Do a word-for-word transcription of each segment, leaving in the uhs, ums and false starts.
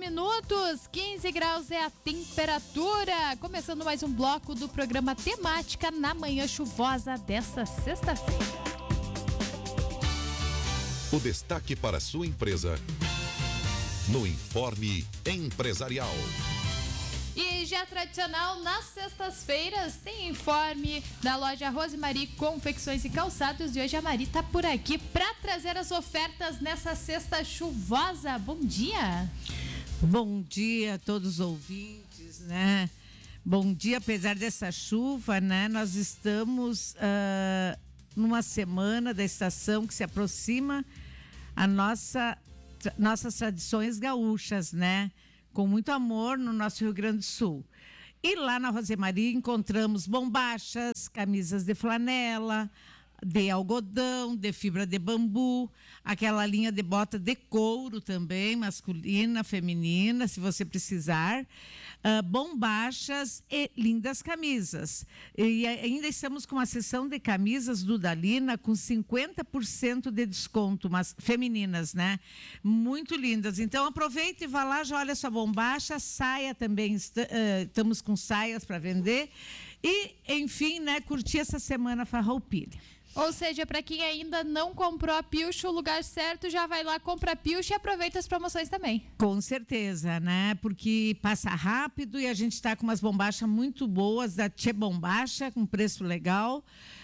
minutos, quinze graus é a temperatura. Começando mais um bloco do programa Temática na manhã chuvosa desta sexta-feira. O destaque para sua empresa no Informe Empresarial. E já tradicional, nas sextas-feiras tem informe da loja Rosemary Confecções e Calçados. E hoje a Mari tá por aqui para trazer as ofertas nessa sexta chuvosa. Bom dia! Bom dia a todos os ouvintes, né? Bom dia, apesar dessa chuva, né? Nós estamos uh, numa semana da estação que se aproxima a nossa, nossas tradições gaúchas, né? Com muito amor no nosso Rio Grande do Sul. E lá na Rosemary encontramos bombachas, camisas de flanela, de algodão, de fibra de bambu, aquela linha de bota de couro também, masculina, feminina, se você precisar, uh, bombachas e lindas camisas. E ainda estamos com uma seção de camisas do Dalina com cinquenta por cento de desconto, mas femininas, né? Muito lindas. Então aproveite e vá lá, já olha sua bombacha, saia também, est- uh, estamos com saias para vender e, enfim, né, curtir essa semana Farroupilha. Ou seja, para quem ainda não comprou a Pilcha, o lugar certo, já vai lá, compra a Pilcha e aproveita as promoções também. Com certeza, né? Porque passa rápido e a gente está com umas bombachas muito boas da Tchê Bombacha, com preço legal.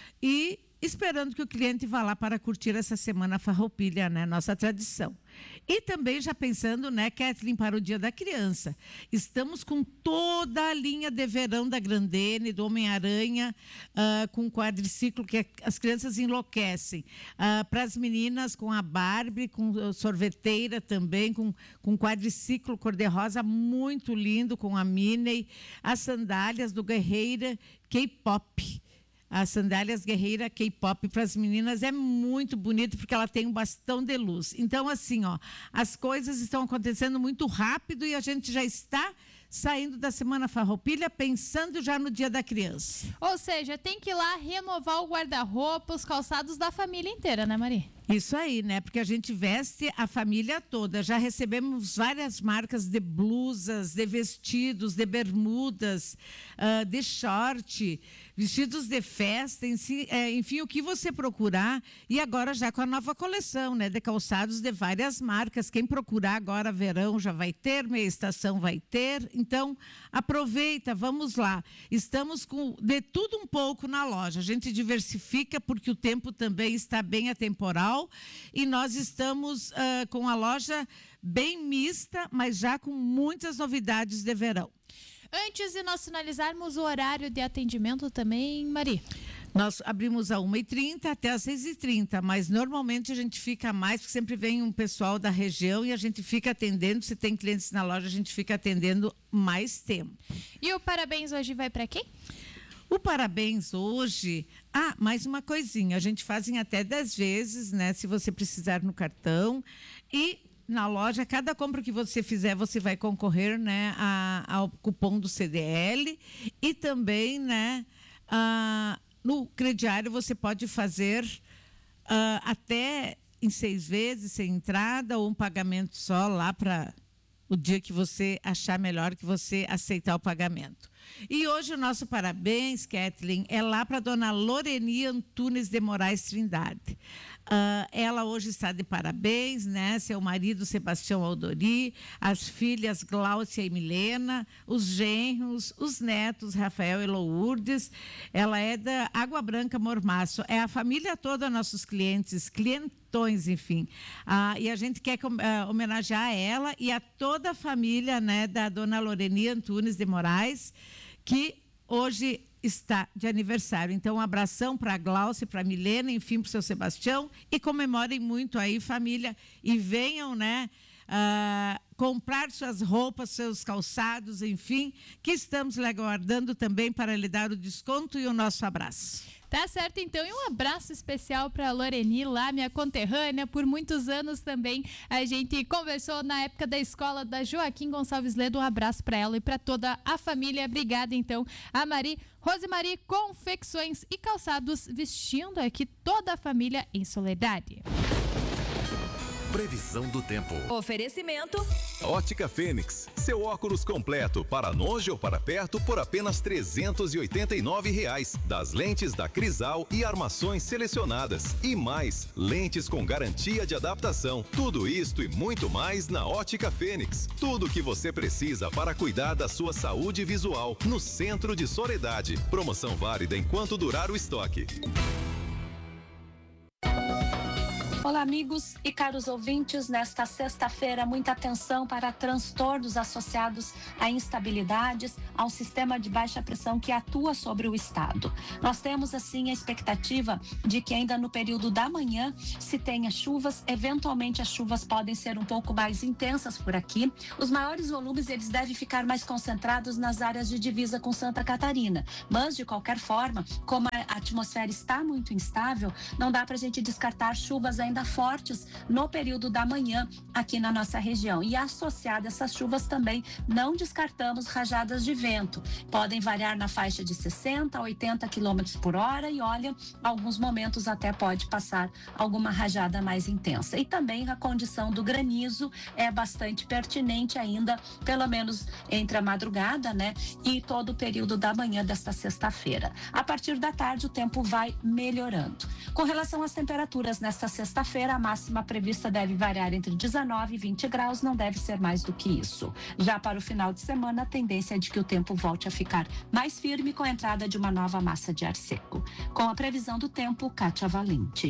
E esperando que o cliente vá lá para curtir essa semana Farroupilha, né? Nossa tradição. E também já pensando, né, Kathleen, para o Dia da Criança. Estamos com toda a linha de verão da Grandene, do Homem-Aranha, uh, com quadriciclo, que as crianças enlouquecem. Uh, para as meninas, com a Barbie, com sorveteira também, com, com quadriciclo cor-de-rosa muito lindo, com a Minnie. As sandálias do Guerreira K-Pop. As sandálias Guerreira K-Pop para as meninas é muito bonito porque ela tem um bastão de luz. Então, assim, ó, as coisas estão acontecendo muito rápido e a gente já está saindo da Semana Farroupilha pensando já no Dia da Criança. Ou seja, tem que ir lá renovar o guarda-roupa, os calçados da família inteira, né, Mari? Isso aí, né? Porque a gente veste a família toda. Já recebemos várias marcas de blusas, de vestidos, de bermudas, uh, de short, vestidos de festa, enfim, é, enfim, o que você procurar. E agora já com a nova coleção, né? De calçados de várias marcas. Quem procurar agora verão já vai ter, meia estação vai ter. Então, aproveita, vamos lá. Estamos com de tudo um pouco na loja. A gente diversifica porque o tempo também está bem atemporal. E nós estamos uh, com a loja bem mista, mas já com muitas novidades de verão. Antes de nós finalizarmos o horário de atendimento também, Mari? Nós abrimos a uma e trinta até às seis e trinta, mas normalmente a gente fica mais, porque sempre vem um pessoal da região e a gente fica atendendo. Se tem clientes na loja, a gente fica atendendo mais tempo. E o parabéns hoje vai para quem? O parabéns hoje, ah, mais uma coisinha, a gente faz em até dez vezes, né, se você precisar no cartão, e na loja, cada compra que você fizer, você vai concorrer, né, a, ao cupom do C D L, e também, né, a, no crediário você pode fazer a, até em seis vezes, sem entrada, ou um pagamento só lá para o dia que você achar melhor, que você aceitar o pagamento. E hoje o nosso parabéns, Kathleen, é lá para a dona Loreni Antunes de Moraes Trindade. Uh, ela hoje está de parabéns, né? Seu marido Sebastião Aldori, as filhas Gláucia e Milena, os genros, os netos Rafael e Lourdes. Ela é da Água Branca Mormaço. É a família toda, nossos clientes, clientões, enfim. Uh, e a gente quer uh, homenagear ela e a toda a família, né, da dona Loreni Antunes de Moraes, que hoje está de aniversário. Então, um abração para a Glaucia, para a Milena, enfim, para o seu Sebastião, e comemorem muito aí, família, e venham, né, uh, comprar suas roupas, seus calçados, enfim, que estamos lhe aguardando também para lhe dar o desconto e o nosso abraço. Tá certo, então, e um abraço especial para a Loreni lá, minha conterrânea, por muitos anos também. A gente conversou na época da escola da Joaquim Gonçalves Ledo. Um abraço para ela e para toda a família. Obrigada, então, a Mari, Rosemary Confecções e Calçados, vestindo aqui toda a família em solidariedade. Previsão do tempo. Oferecimento Ótica Fênix, seu óculos completo para longe ou para perto por apenas trezentos e oitenta e nove reais. Das lentes da Crisal e armações selecionadas. E mais, lentes com garantia de adaptação. Tudo isto e muito mais na Ótica Fênix. Tudo o que você precisa para cuidar da sua saúde visual no centro de Soledade. Promoção válida enquanto durar o estoque. Olá, amigos e caros ouvintes. Nesta sexta-feira, muita atenção para transtornos associados a instabilidades, ao sistema de baixa pressão que atua sobre o estado. Nós temos, assim, a expectativa de que ainda no período da manhã se tenha chuvas. Eventualmente, as chuvas podem ser um pouco mais intensas por aqui. Os maiores volumes, eles devem ficar mais concentrados nas áreas de divisa com Santa Catarina. Mas, de qualquer forma, como a atmosfera está muito instável, não dá para a gente descartar chuvas ainda fortes no período da manhã aqui na nossa região. E associado a essas chuvas também não descartamos rajadas de vento. Podem variar na faixa de sessenta a oitenta quilômetros por hora e olha, alguns momentos até pode passar alguma rajada mais intensa. E também a condição do granizo é bastante pertinente ainda, pelo menos entre a madrugada, né? E todo o período da manhã desta sexta-feira. A partir da tarde o tempo vai melhorando. Com relação às temperaturas nesta sexta-feira, a máxima prevista deve variar entre dezenove e vinte graus, não deve ser mais do que isso. Já para o final de semana, a tendência é de que o tempo volte a ficar mais firme com a entrada de uma nova massa de ar seco. Com a previsão do tempo, Kátia Valente.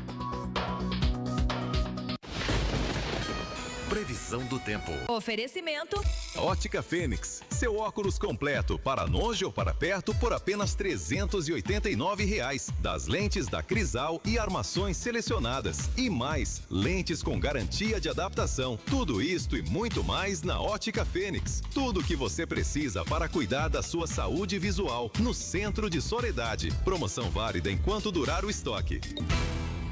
Previsão do tempo. Oferecimento Ótica Fênix, seu óculos completo para longe ou para perto por apenas trezentos e oitenta e nove reais. Das lentes da Crisal e armações selecionadas. E mais, lentes com garantia de adaptação. Tudo isto e muito mais na Ótica Fênix. Tudo o que você precisa para cuidar da sua saúde visual no centro de Soledade. Promoção válida enquanto durar o estoque.